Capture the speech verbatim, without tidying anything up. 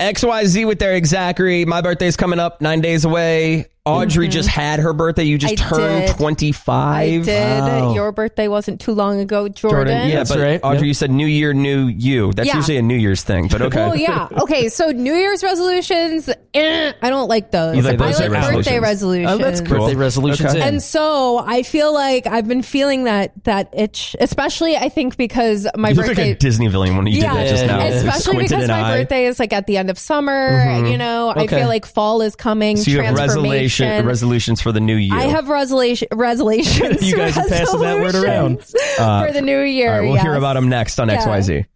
X Y Z with Eric Zachary. My birthday's coming up nine days away. Audrey mm-hmm. just had her birthday. You just I turned did. twenty-five. I did. Wow. Your birthday wasn't too long ago, Jordan. Jordan yeah, That's but right. Audrey, yep. you said New Year, New You. That's yeah. usually a New Year's thing, but okay. Well, yeah. Okay, so New Year's resolutions, eh, I don't like those. You like I birthday like resolutions. birthday resolutions. Oh, that's cool. Birthday resolutions. Okay. In. And so I feel like I've been feeling that that itch, especially I think because my you birthday. look like a Disney villain when you yeah, did that just now. Especially because my eye. birthday is like at the end of summer. Mm-hmm. You know, Okay. I feel like fall is coming. So you have resolution, resolutions for the new year. I have resolution, resolutions. You guys are passing that word around uh, for the new year. All right, we'll yes. hear about them next on yeah. X Y Z.